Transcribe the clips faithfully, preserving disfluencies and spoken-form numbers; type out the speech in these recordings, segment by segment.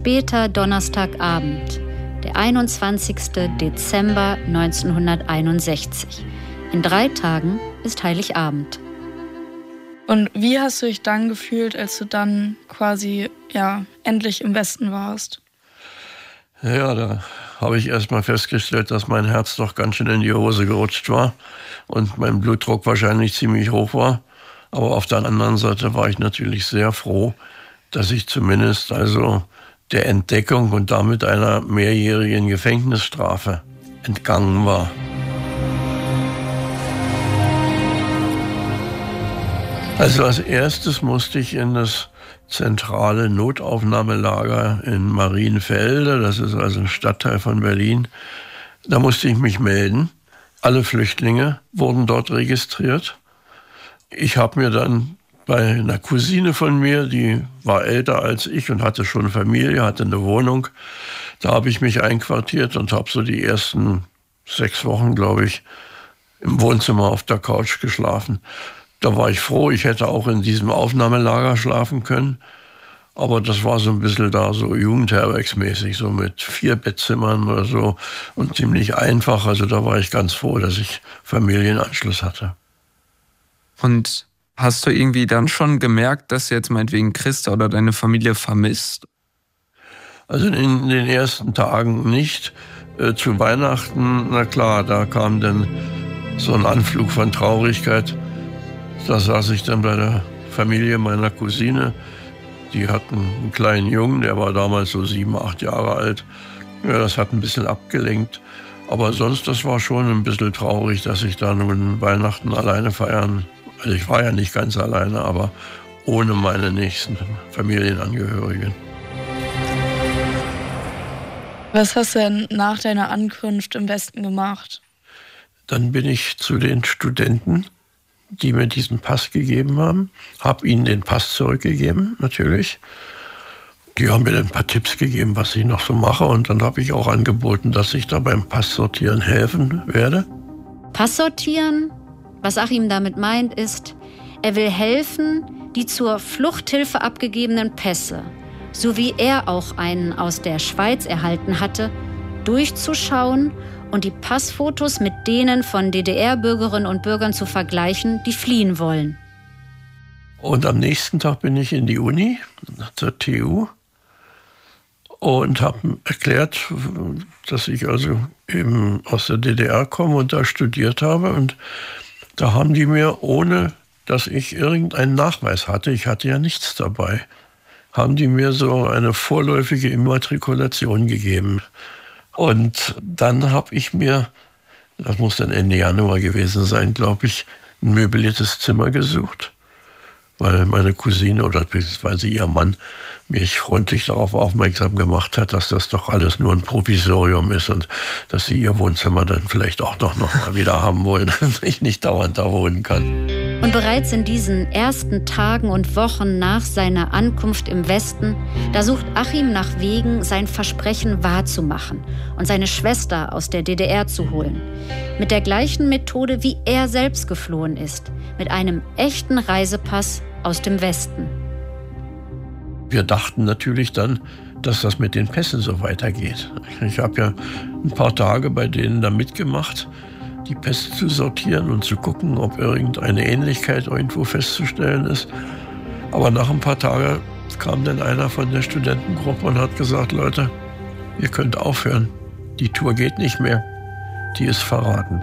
später Donnerstagabend, der einundzwanzigster Dezember neunzehnhunderteinundsechzig. In drei Tagen ist Heiligabend. Und wie hast du dich dann gefühlt, als du dann quasi ja endlich im Westen warst? Ja, da habe ich erst mal festgestellt, dass mein Herz doch ganz schön in die Hose gerutscht war und mein Blutdruck wahrscheinlich ziemlich hoch war. Aber auf der anderen Seite war ich natürlich sehr froh, dass ich zumindest also der Entdeckung und damit einer mehrjährigen Gefängnisstrafe entgangen war. Also als erstes musste ich in das zentrale Notaufnahmelager in Marienfelde, das ist also ein Stadtteil von Berlin. Da musste ich mich melden. Alle Flüchtlinge wurden dort registriert. Ich habe mir dann bei einer Cousine von mir, die war älter als ich und hatte schon Familie, hatte eine Wohnung, da habe ich mich einquartiert und habe so die ersten sechs Wochen, glaube ich, im Wohnzimmer auf der Couch geschlafen. Da war ich froh, ich hätte auch in diesem Aufnahmelager schlafen können. Aber das war so ein bisschen da so jugendherbergsmäßig, so mit vier Bettzimmern oder so und ziemlich einfach. Also da war ich ganz froh, dass ich Familienanschluss hatte. Und hast du irgendwie dann schon gemerkt, dass du jetzt meinetwegen Christa oder deine Familie vermisst? Also in den ersten Tagen nicht. Äh, zu Weihnachten, na klar, da kam dann so ein Anflug von Traurigkeit. Da saß ich dann bei der Familie meiner Cousine. Die hatten einen kleinen Jungen, der war damals so sieben, acht Jahre alt. Ja, das hat ein bisschen abgelenkt. Aber sonst, das war schon ein bisschen traurig, dass ich da nun Weihnachten alleine feiern. Also ich war ja nicht ganz alleine, aber ohne meine nächsten Familienangehörigen. Was hast du denn nach deiner Ankunft im Westen gemacht? Dann bin ich zu den Studenten, die mir diesen Pass gegeben haben, habe ihnen den Pass zurückgegeben, natürlich. Die haben mir dann ein paar Tipps gegeben, was ich noch so mache. Und dann habe ich auch angeboten, dass ich da beim Passsortieren helfen werde. Passsortieren, was Achim damit meint, ist, er will helfen, die zur Fluchthilfe abgegebenen Pässe, so wie er auch einen aus der Schweiz erhalten hatte, durchzuschauen und die Passfotos mit denen von D D R-Bürgerinnen und Bürgern zu vergleichen, die fliehen wollen. Und am nächsten Tag bin ich in die Uni, zur T U, und habe erklärt, dass ich also eben aus der D D R komme und da studiert habe. Und da haben die mir, ohne dass ich irgendeinen Nachweis hatte, ich hatte ja nichts dabei, haben die mir so eine vorläufige Immatrikulation gegeben. Und dann habe ich mir, das muss dann Ende Januar gewesen sein, glaube ich, ein möbliertes Zimmer gesucht, weil meine Cousine oder beziehungsweise ihr Mann mich freundlich darauf aufmerksam gemacht hat, dass das doch alles nur ein Provisorium ist und dass sie ihr Wohnzimmer dann vielleicht auch noch, noch mal wieder haben wollen, dass ich nicht dauernd da wohnen kann. Und bereits in diesen ersten Tagen und Wochen nach seiner Ankunft im Westen, da sucht Achim nach Wegen, sein Versprechen wahrzumachen und seine Schwester aus der D D R zu holen. Mit der gleichen Methode, wie er selbst geflohen ist, mit einem echten Reisepass aus dem Westen. Wir dachten natürlich dann, dass das mit den Pässen so weitergeht. Ich habe ja ein paar Tage bei denen da mitgemacht, die Pässe zu sortieren und zu gucken, ob irgendeine Ähnlichkeit irgendwo festzustellen ist. Aber nach ein paar Tagen kam dann einer von der Studentengruppe und hat gesagt, Leute, ihr könnt aufhören. Die Tour geht nicht mehr. Die ist verraten.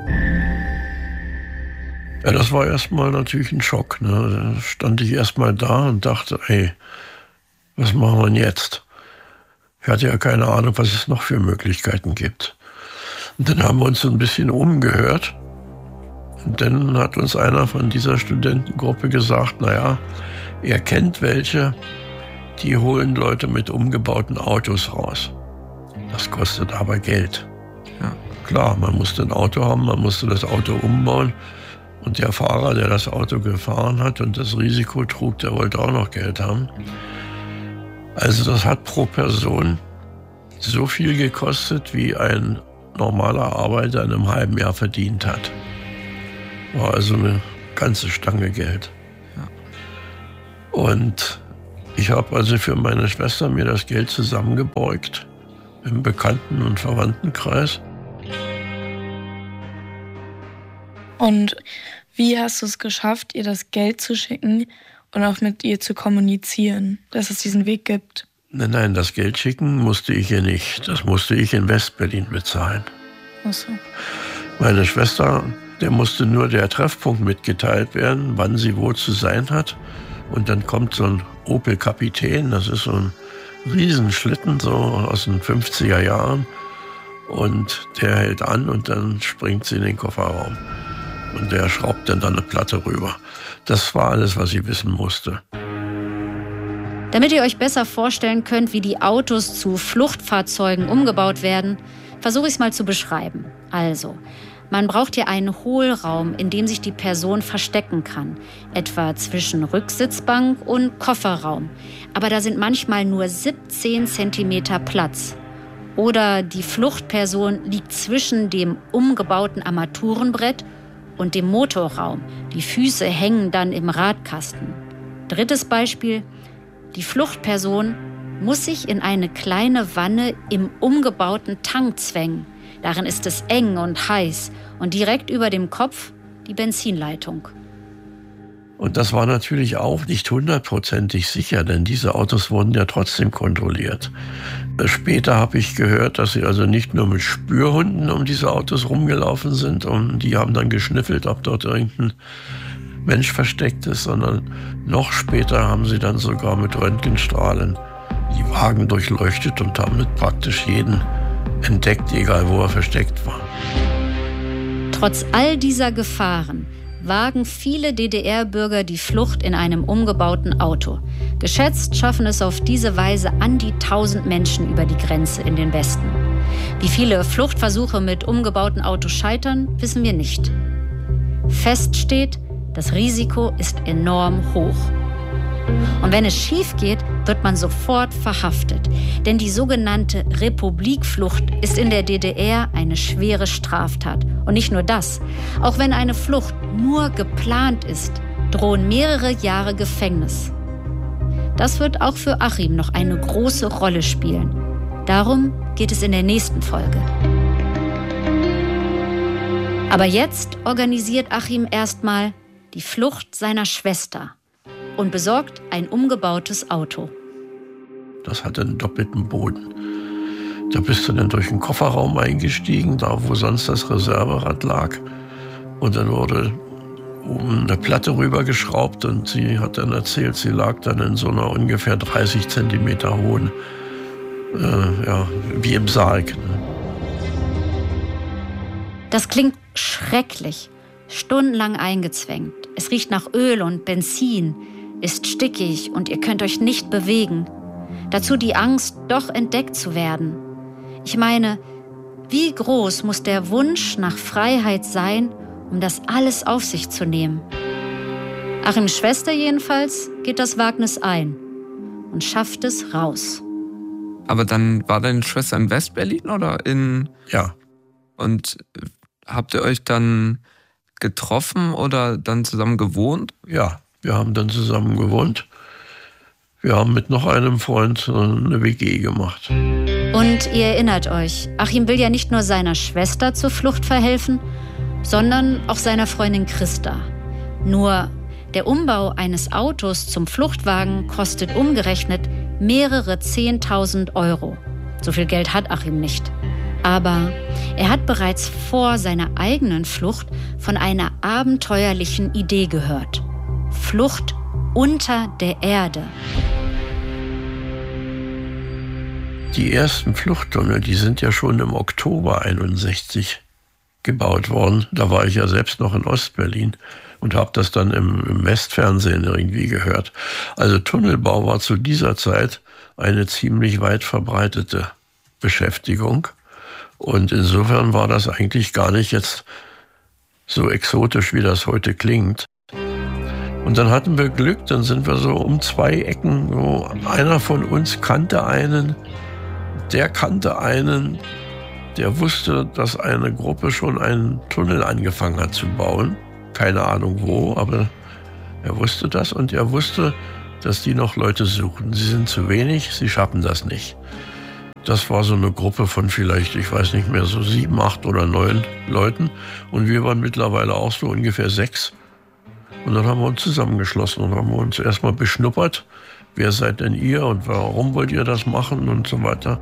Ja, das war erstmal natürlich ein Schock. Ne? Da stand ich erstmal da und dachte, ey, was machen wir denn jetzt? Ich hatte ja keine Ahnung, was es noch für Möglichkeiten gibt. Und dann haben wir uns so ein bisschen umgehört. Und dann hat uns einer von dieser Studentengruppe gesagt, naja, er kennt welche, die holen Leute mit umgebauten Autos raus. Das kostet aber Geld. Ja, klar, man musste ein Auto haben, man musste das Auto umbauen. Und der Fahrer, der das Auto gefahren hat und das Risiko trug, der wollte auch noch Geld haben. Also das hat pro Person so viel gekostet, wie ein normaler Arbeiter in einem halben Jahr verdient hat. War also eine ganze Stange Geld. Ja. Und Ich habe also für meine Schwester mir das Geld zusammengebeugt im Bekannten- und Verwandtenkreis. Und wie hast du es geschafft, ihr das Geld zu schicken und auch mit ihr zu kommunizieren, dass es diesen Weg gibt? Nein, nein, das Geld schicken musste ich ihr nicht. Das musste ich in West-Berlin bezahlen. Ach so. Meine Schwester, der musste nur der Treffpunkt mitgeteilt werden, wann sie wo zu sein hat. Und dann kommt so ein Opel Kapitän, das ist so ein Riesenschlitten, so aus den fünfziger Jahren. Und der hält an und dann springt sie in den Kofferraum. Und der schraubt dann, dann eine Platte rüber. Das war alles, was sie wissen musste. Damit ihr euch besser vorstellen könnt, wie die Autos zu Fluchtfahrzeugen umgebaut werden, versuche ich es mal zu beschreiben. Also, man braucht hier einen Hohlraum, in dem sich die Person verstecken kann, etwa zwischen Rücksitzbank und Kofferraum. Aber da sind manchmal nur siebzehn Zentimeter Platz. Oder die Fluchtperson liegt zwischen dem umgebauten Armaturenbrett und dem Motorraum. Die Füße hängen dann im Radkasten. Drittes Beispiel: Die Fluchtperson muss sich in eine kleine Wanne im umgebauten Tank zwängen. Darin ist es eng und heiß und direkt über dem Kopf die Benzinleitung. Und das war natürlich auch nicht hundertprozentig sicher, denn diese Autos wurden ja trotzdem kontrolliert. Später habe ich gehört, dass sie also nicht nur mit Spürhunden um diese Autos rumgelaufen sind und die haben dann geschnüffelt, ob dort irgendein Mensch versteckt ist, sondern noch später haben sie dann sogar mit Röntgenstrahlen die Wagen durchleuchtet und damit praktisch jeden entdeckt, egal wo er versteckt war. Trotz all dieser Gefahren wagen viele D D R-Bürger die Flucht in einem umgebauten Auto. Geschätzt schaffen es auf diese Weise an die tausend Menschen über die Grenze in den Westen. Wie viele Fluchtversuche mit umgebauten Autos scheitern, wissen wir nicht. Fest steht, das Risiko ist enorm hoch. Und wenn es schief geht, wird man sofort verhaftet. Denn die sogenannte Republikflucht ist in der D D R eine schwere Straftat. Und nicht nur das. Auch wenn eine Flucht nur geplant ist, drohen mehrere Jahre Gefängnis. Das wird auch für Achim noch eine große Rolle spielen. Darum geht es in der nächsten Folge. Aber jetzt organisiert Achim erstmal die Flucht seiner Schwester und besorgt ein umgebautes Auto. Das hatte einen doppelten Boden. Da bist du dann durch den Kofferraum eingestiegen, da wo sonst das Reserverad lag. Und dann wurde oben eine Platte rübergeschraubt und sie hat dann erzählt, sie lag dann in so einer ungefähr dreißig Zentimeter hohen, äh, ja, wie im Sarg. Ne? Das klingt schrecklich. Stundenlang eingezwängt. Es riecht nach Öl und Benzin, ist stickig und ihr könnt euch nicht bewegen. Dazu die Angst, doch entdeckt zu werden. Ich meine, wie groß muss der Wunsch nach Freiheit sein, um das alles auf sich zu nehmen? Achims Schwester jedenfalls geht das Wagnis ein und schafft es raus. Aber dann war deine Schwester in West-Berlin oder in... Ja. Und habt ihr euch dann getroffen oder dann zusammen gewohnt? Ja, wir haben dann zusammen gewohnt. Wir haben mit noch einem Freund eine W G gemacht. Und ihr erinnert euch, Achim will ja nicht nur seiner Schwester zur Flucht verhelfen, sondern auch seiner Freundin Christa. Nur der Umbau eines Autos zum Fluchtwagen kostet umgerechnet mehrere zehntausend Euro. So viel Geld hat Achim nicht. Aber er hat bereits vor seiner eigenen Flucht von einer abenteuerlichen Idee gehört. Flucht unter der Erde. Die ersten Fluchttunnel, die sind ja schon im Oktober einundsechzig gebaut worden. Da war ich ja selbst noch in Ostberlin und habe das dann im, im Westfernsehen irgendwie gehört. Also Tunnelbau war zu dieser Zeit eine ziemlich weit verbreitete Beschäftigung. Und insofern war das eigentlich gar nicht jetzt so exotisch, wie das heute klingt. Und dann hatten wir Glück, dann sind wir so um zwei Ecken, so einer von uns kannte einen, der kannte einen, der wusste, dass eine Gruppe schon einen Tunnel angefangen hat zu bauen. Keine Ahnung wo, aber er wusste das und er wusste, dass die noch Leute suchen. Sie sind zu wenig, sie schaffen das nicht. Das war so eine Gruppe von vielleicht, ich weiß nicht mehr, so sieben, acht oder neun Leuten. Und wir waren mittlerweile auch so ungefähr sechs. Und dann haben wir uns zusammengeschlossen und haben uns erstmal beschnuppert. Wer seid denn ihr und warum wollt ihr das machen und so weiter.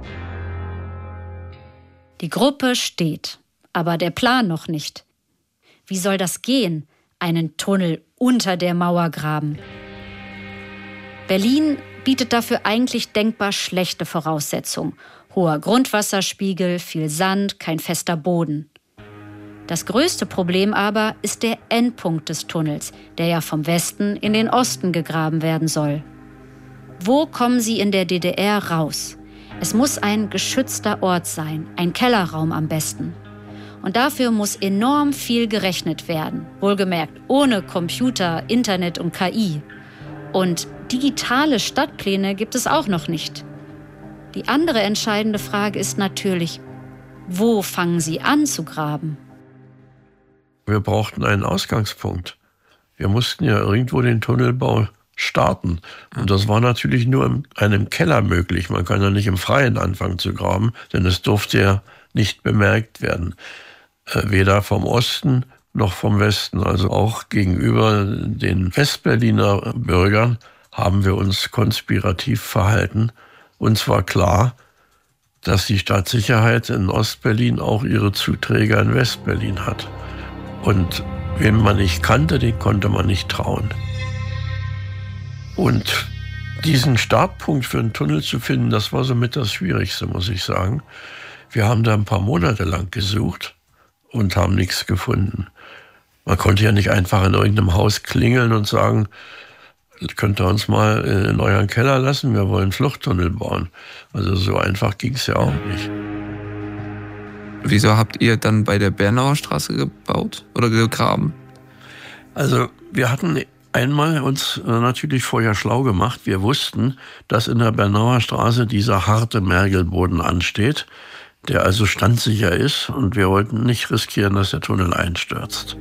Die Gruppe steht, aber der Plan noch nicht. Wie soll das gehen? Einen Tunnel unter der Mauer graben. Berlin bietet dafür eigentlich denkbar schlechte Voraussetzungen. Hoher Grundwasserspiegel, viel Sand, kein fester Boden. Das größte Problem aber ist der Endpunkt des Tunnels, der ja vom Westen in den Osten gegraben werden soll. Wo kommen Sie in der D D R raus? Es muss ein geschützter Ort sein, ein Kellerraum am besten. Und dafür muss enorm viel gerechnet werden. Wohlgemerkt, ohne Computer, Internet und K I. Und digitale Stadtpläne gibt es auch noch nicht. Die andere entscheidende Frage ist natürlich, wo fangen Sie an zu graben? Wir brauchten einen Ausgangspunkt. Wir mussten ja irgendwo den Tunnelbau starten. Und das war natürlich nur in einem Keller möglich. Man kann ja nicht im Freien anfangen zu graben, denn es durfte ja nicht bemerkt werden. Weder vom Osten noch vom Westen. Also auch gegenüber den Westberliner Bürgern haben wir uns konspirativ verhalten. Uns war klar, dass die Stadtsicherheit in Ostberlin auch ihre Zuträger in Westberlin hat. Und wen man nicht kannte, den konnte man nicht trauen. Und diesen Startpunkt für einen Tunnel zu finden, das war somit das Schwierigste, muss ich sagen. Wir haben da ein paar Monate lang gesucht und haben nichts gefunden. Man konnte ja nicht einfach in irgendeinem Haus klingeln und sagen, könnt ihr uns mal in euren Keller lassen, wir wollen einen Fluchttunnel bauen. Also so einfach ging es ja auch nicht. Wieso habt ihr dann bei der Bernauer Straße gebaut oder gegraben? Also wir hatten einmal uns natürlich vorher schlau gemacht. Wir wussten, dass in der Bernauer Straße dieser harte Mergelboden ansteht, der also standsicher ist. Und wir wollten nicht riskieren, dass der Tunnel einstürzt.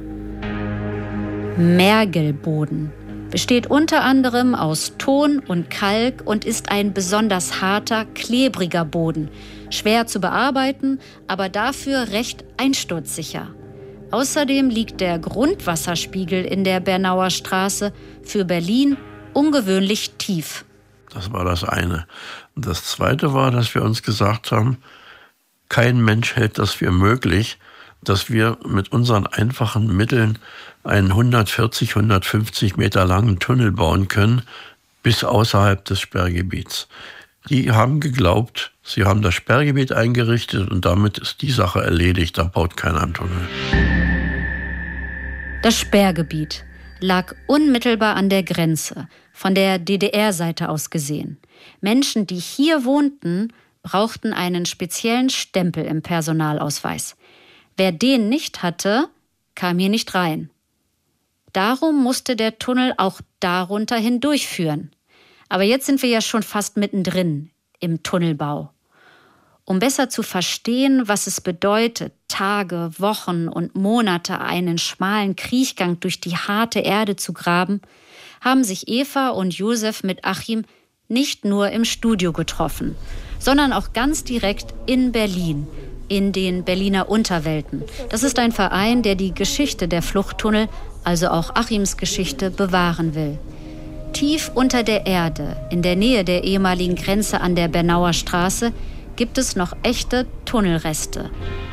Mergelboden besteht unter anderem aus Ton und Kalk und ist ein besonders harter, klebriger Boden. Schwer zu bearbeiten, aber dafür recht einsturzsicher. Außerdem liegt der Grundwasserspiegel in der Bernauer Straße für Berlin ungewöhnlich tief. Das war das eine. Und das zweite war, dass wir uns gesagt haben, kein Mensch hält das für möglich, dass wir mit unseren einfachen Mitteln einen hundertvierzig, hundertfünfzig Meter langen Tunnel bauen können, bis außerhalb des Sperrgebiets. Die haben geglaubt, sie haben das Sperrgebiet eingerichtet und damit ist die Sache erledigt, da baut keiner einen Tunnel. Das Sperrgebiet lag unmittelbar an der Grenze, von der D D R-Seite aus gesehen. Menschen, die hier wohnten, brauchten einen speziellen Stempel im Personalausweis. Wer den nicht hatte, kam hier nicht rein. Darum musste der Tunnel auch darunter hindurchführen. Aber jetzt sind wir ja schon fast mittendrin im Tunnelbau. Um besser zu verstehen, was es bedeutet, Tage, Wochen und Monate einen schmalen Kriechgang durch die harte Erde zu graben, haben sich Eva und Josef mit Achim nicht nur im Studio getroffen, sondern auch ganz direkt in Berlin, in den Berliner Unterwelten. Das ist ein Verein, der die Geschichte der Fluchttunnel, also auch Achims Geschichte, bewahren will. Tief unter der Erde, in der Nähe der ehemaligen Grenze an der Bernauer Straße, gibt es noch echte Tunnelreste.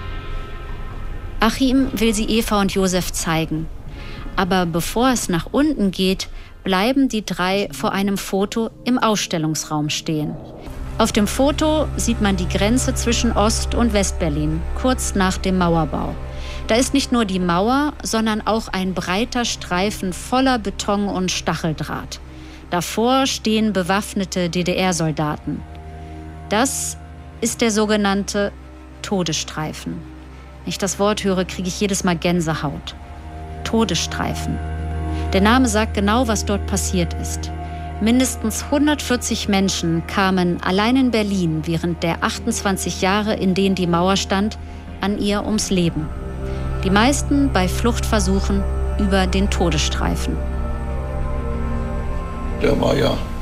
Achim will sie Eva und Josef zeigen. Aber bevor es nach unten geht, bleiben die drei vor einem Foto im Ausstellungsraum stehen. Auf dem Foto sieht man die Grenze zwischen Ost- und Westberlin, kurz nach dem Mauerbau. Da ist nicht nur die Mauer, sondern auch ein breiter Streifen voller Beton und Stacheldraht. Davor stehen bewaffnete D D R-Soldaten. Das ist der sogenannte Todesstreifen. Wenn ich das Wort höre, kriege ich jedes Mal Gänsehaut. Todesstreifen. Der Name sagt genau, was dort passiert ist. Mindestens hundertvierzig Menschen kamen allein in Berlin während der achtundzwanzig Jahre, in denen die Mauer stand, an ihr ums Leben. Die meisten bei Fluchtversuchen über den Todesstreifen. Der war ja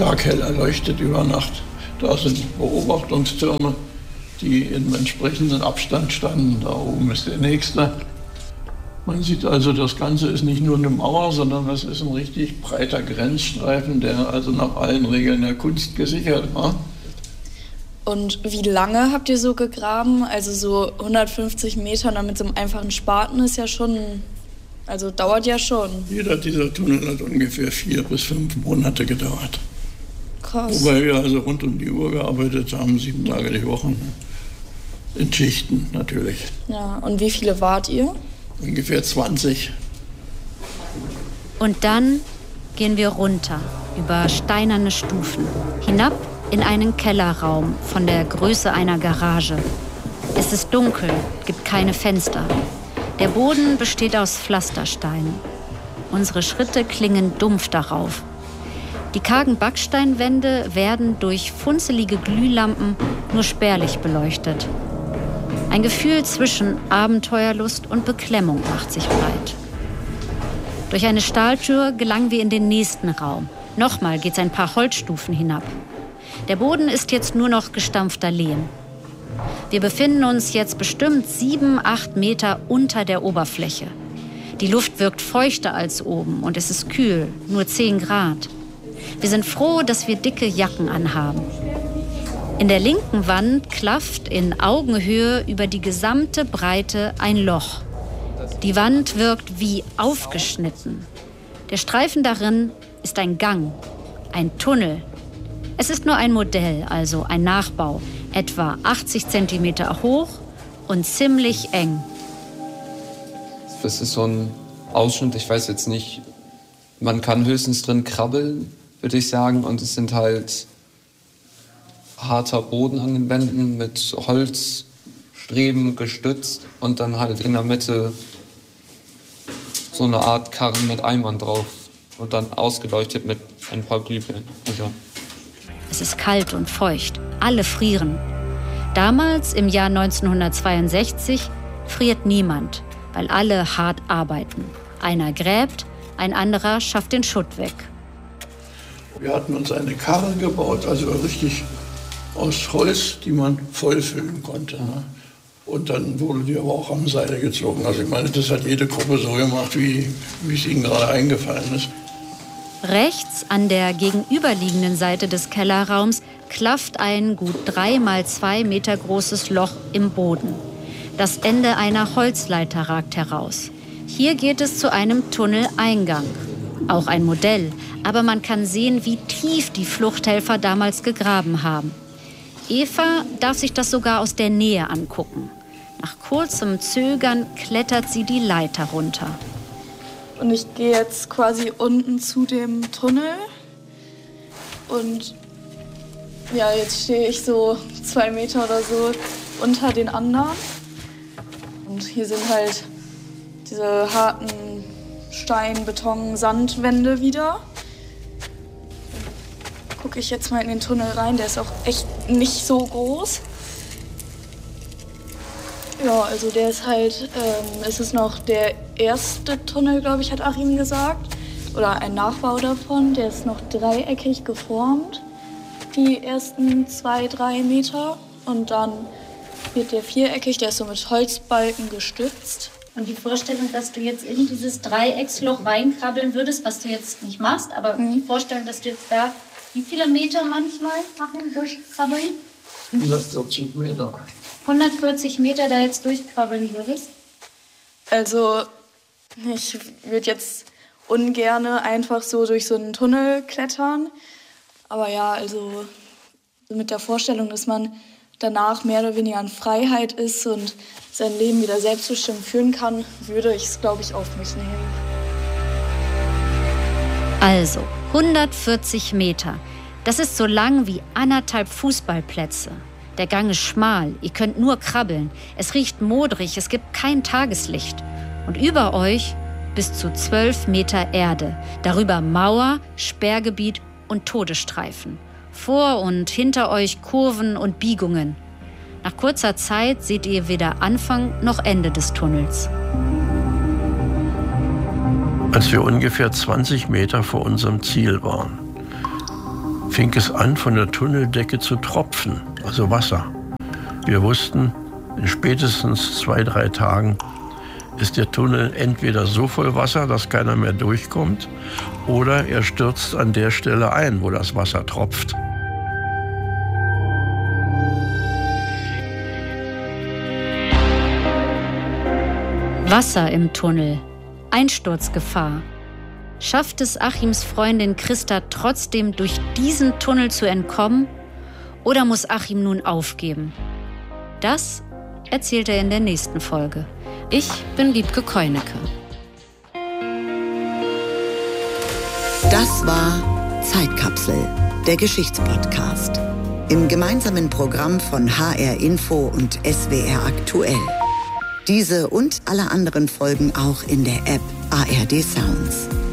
taghell erleuchtet über Nacht. Da sind Beobachtungstürme, die im entsprechenden Abstand standen. Da oben ist der nächste. Man sieht also, das Ganze ist nicht nur eine Mauer, sondern es ist ein richtig breiter Grenzstreifen, der also nach allen Regeln der Kunst gesichert war. Und wie lange habt ihr so gegraben? Also so hundertfünfzig Meter mit so einem einfachen Spaten ist ja schon, also dauert ja schon. Jeder dieser Tunnel hat ungefähr vier bis fünf Monate gedauert. Krass. Wobei wir also rund um die Uhr gearbeitet haben, sieben Tage die Woche. In Schichten natürlich. Ja, und wie viele wart ihr? Ungefähr zwanzig. Und dann gehen wir runter, über steinerne Stufen, hinab in einen Kellerraum von der Größe einer Garage. Es ist dunkel, gibt keine Fenster. Der Boden besteht aus Pflastersteinen. Unsere Schritte klingen dumpf darauf. Die kargen Backsteinwände werden durch funzelige Glühlampen nur spärlich beleuchtet. Ein Gefühl zwischen Abenteuerlust und Beklemmung macht sich breit. Durch eine Stahltür gelangen wir in den nächsten Raum. Nochmal geht's ein paar Holzstufen hinab. Der Boden ist jetzt nur noch gestampfter Lehm. Wir befinden uns jetzt bestimmt sieben, acht Meter unter der Oberfläche. Die Luft wirkt feuchter als oben und es ist kühl, nur zehn Grad. Wir sind froh, dass wir dicke Jacken anhaben. In der linken Wand klafft in Augenhöhe über die gesamte Breite ein Loch. Die Wand wirkt wie aufgeschnitten. Der Streifen darin ist ein Gang, ein Tunnel. Es ist nur ein Modell, also ein Nachbau, etwa achtzig Zentimeter hoch und ziemlich eng. Das ist so ein Ausschnitt, ich weiß jetzt nicht, man kann höchstens drin krabbeln, würde ich sagen. Und es sind halt harter Boden an den Wänden mit Holzstreben gestützt und dann halt in der Mitte so eine Art Karren mit Eimern drauf und dann ausgeleuchtet mit ein paar Glühbirnen. Also. Es ist kalt und feucht. Alle frieren. Damals, im Jahr neunzehnhundertzweiundsechzig, friert niemand, weil alle hart arbeiten. Einer gräbt, ein anderer schafft den Schutt weg. Wir hatten uns eine Karre gebaut, also richtig aus Holz, die man vollfüllen konnte. Ne? Und dann wurde die aber auch am Seil gezogen. Also ich meine, das hat jede Gruppe so gemacht, wie, wie es ihnen gerade eingefallen ist. Rechts an der gegenüberliegenden Seite des Kellerraums klafft ein gut drei mal zwei Meter großes Loch im Boden. Das Ende einer Holzleiter ragt heraus. Hier geht es zu einem Tunneleingang. Auch ein Modell, aber man kann sehen, wie tief die Fluchthelfer damals gegraben haben. Eva darf sich das sogar aus der Nähe angucken. Nach kurzem Zögern klettert sie die Leiter runter. Und ich gehe jetzt quasi unten zu dem Tunnel. Und ja, jetzt stehe ich so zwei Meter oder so unter den anderen. Und hier sind halt diese harten Stein-, Beton-, Sandwände wieder. Gucke ich jetzt mal in den Tunnel rein, der ist auch echt nicht so groß. Ja, also der ist halt, ähm, es ist noch der erste Tunnel, glaube ich, hat Achim gesagt. Oder ein Nachbau davon, der ist noch dreieckig geformt, die ersten zwei, drei Meter. Und dann wird der viereckig, der ist so mit Holzbalken gestützt. Und die Vorstellung, dass du jetzt in dieses Dreiecksloch reinkrabbeln würdest, was du jetzt nicht machst, aber mhm. die Vorstellung, dass du jetzt da wie viele Meter manchmal machen, durchkrabbeln? hundertvierzig Meter. hundertvierzig Meter da jetzt durchkrabbeln würdest? Also, ich würde jetzt ungerne einfach so durch so einen Tunnel klettern. Aber ja, also so mit der Vorstellung, dass man danach mehr oder weniger in Freiheit ist und sein Leben wieder selbstbestimmt führen kann, würde ich es, glaube ich, auf mich nehmen. Also, hundertvierzig Meter. Das ist so lang wie anderthalb Fußballplätze. Der Gang ist schmal, ihr könnt nur krabbeln. Es riecht modrig, es gibt kein Tageslicht. Und über euch bis zu zwölf Meter Erde. Darüber Mauer, Sperrgebiet und Todesstreifen. Vor und hinter euch Kurven und Biegungen. Nach kurzer Zeit seht ihr weder Anfang noch Ende des Tunnels. Als wir ungefähr zwanzig Meter vor unserem Ziel waren, fing es an, von der Tunneldecke zu tropfen, also Wasser. Wir wussten, in spätestens zwei, drei Tagen ist der Tunnel entweder so voll Wasser, dass keiner mehr durchkommt, oder er stürzt an der Stelle ein, wo das Wasser tropft. Wasser im Tunnel, Einsturzgefahr. Schafft es Achims Freundin Christa trotzdem, durch diesen Tunnel zu entkommen? Oder muss Achim nun aufgeben? Das erzählt er in der nächsten Folge. Ich bin Wiebke Keunecke. Das war Zeitkapsel, der Geschichtspodcast. Im gemeinsamen Programm von H R Info und S W R Aktuell. Diese und alle anderen Folgen auch in der App A R D Sounds.